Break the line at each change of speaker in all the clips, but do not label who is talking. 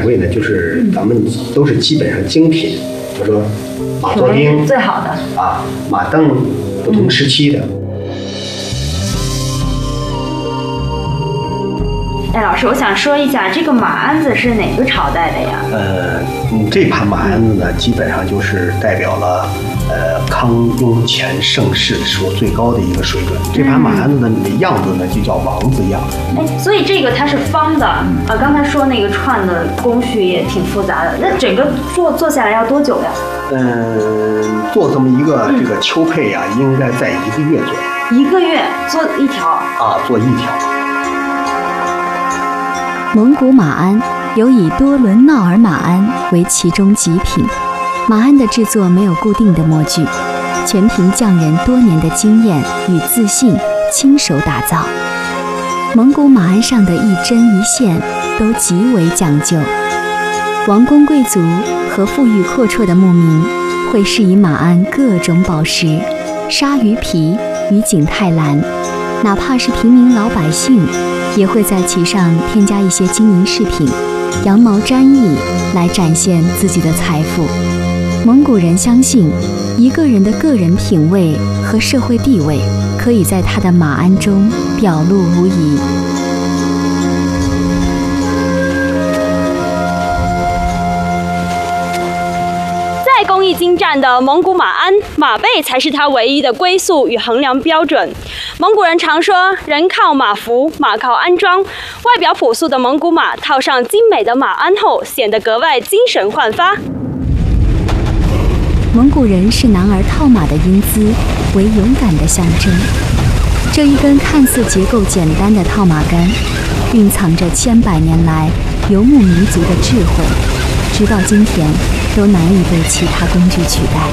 贵呢，就是咱们都是基本上精品，比如说马座钉
最好的
啊，马镫不同时期的。
哎，老师，我想说一下，这个马鞍子是哪个朝代的呀？
这盘马鞍子呢，基本上就是代表了康雍乾盛世时候最高的一个水准。这盘马鞍子的样子呢，就叫王字样。
哎，所以这个它是方的啊。刚才说那个串的工序也挺复杂的，那整个做下来要多久呀？
做这么一个这个秋配呀，应该在1个月左右。
1个月做一条
啊，做一条。
蒙古马鞍有以多伦闹尔马鞍为其中极品。马鞍的制作没有固定的模具，全凭匠人多年的经验与自信亲手打造。蒙古马鞍上的一针一线都极为讲究。王公贵族和富裕阔绰的牧民会饰以马鞍各种宝石，鲨鱼皮与景泰蓝，哪怕是平民老百姓也会在其上添加一些金银饰品、羊毛毡翼来展现自己的财富。蒙古人相信，一个人的个人品味和社会地位可以在他的马鞍中表露无遗。
再工艺精湛的蒙古马鞍，马背才是它唯一的归宿与衡量标准。蒙古人常说，人靠马服，马靠鞍装。外表朴素的蒙古马套上精美的马鞍后，显得格外精神焕发。
蒙古人视男儿套马的英姿为勇敢的象征。这一根看似结构简单的套马杆，蕴藏着千百年来游牧民族的智慧，直到今天都难以被其他工具取代。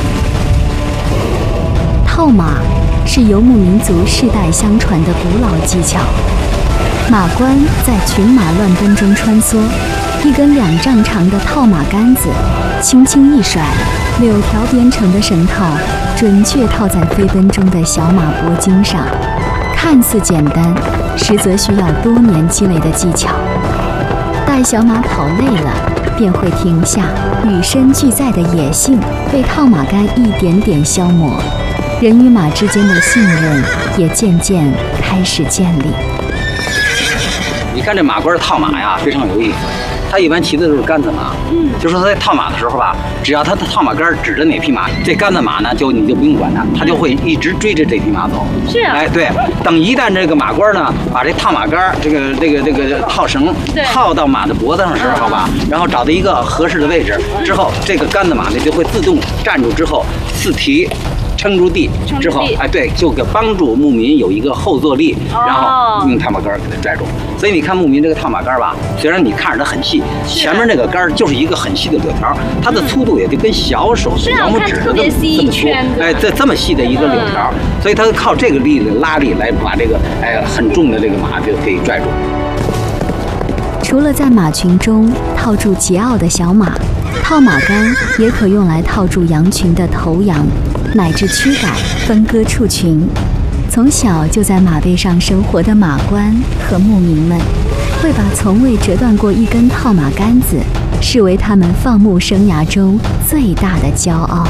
套马是游牧民族世代相传的古老技巧。马官在群马乱奔中穿梭，一根2丈长的套马杆子轻轻一甩，柳条编成的绳套准确套在飞奔中的小马脖颈上，看似简单，实则需要多年积累的技巧。待小马跑累了，便会停下，与生俱在的野性被套马杆一点点消磨，人与马之间的信任也渐渐开始建立。
你看这马官套马呀，非常有意思。他一般骑的都是杆子马，就说他在套马的时候吧，只要他的套马杆指着哪匹马，这杆子马呢你就不用管它，他就会一直追着这匹马走。
是啊，
哎对，等一旦这个马官呢把这套马杆这个套绳套到马的脖子上时候吧，然后找到一个合适的位置之后，这个杆子马呢就会自动站住之后四蹄撑住地之后，哎对，就给帮助牧民有一个后坐力，然后用套马杆给它拽住。所以你看牧民这个套马杆吧，虽然你看着它很细，前面这个杆就是一个很细的柳条，它的粗度也就跟小手的小拇指的这么粗，哎，这么细的一个柳条，所以它靠这个力的拉力来把这个很重的这个马就可以拽住。
除了在马群中套住桀骜的小马，套马杆也可用来套住羊群的头羊，乃至驱赶分割畜群。从小就在马背上生活的马官和牧民们，会把从未折断过一根套马杆子视为他们放牧生涯中最大的骄傲。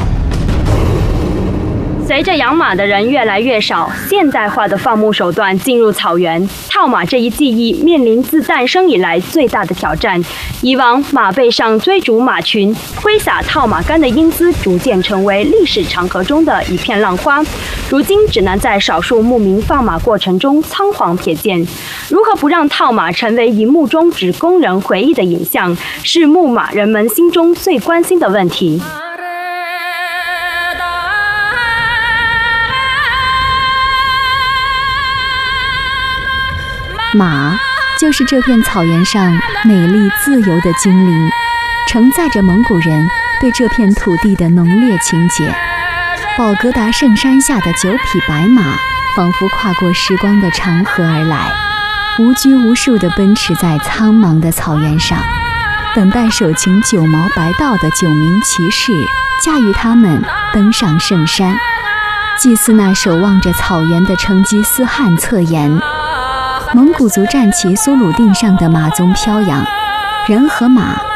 随着养马的人越来越少，现代化的放牧手段进入草原，套马这一技艺面临自诞生以来最大的挑战。以往马背上追逐马群、挥洒套马杆的英姿逐渐成为历史长河中的一片浪花，如今只能在少数牧民放马过程中仓皇瞥见。如何不让套马成为荧幕中只供人回忆的影像，是牧马人们心中最关心的问题。
马就是这片草原上美丽自由的精灵，承载着蒙古人对这片土地的浓烈情结。宝格达圣山下的9匹白马，仿佛跨过时光的长河而来，无拘无束地奔驰在苍茫的草原上，等待手擎9毛白道的9名骑士驾驭它们登上圣山，祭祀那守望着草原的成吉思汗侧颜。蒙古族战旗苏鲁定上的马鬃飘扬，人和马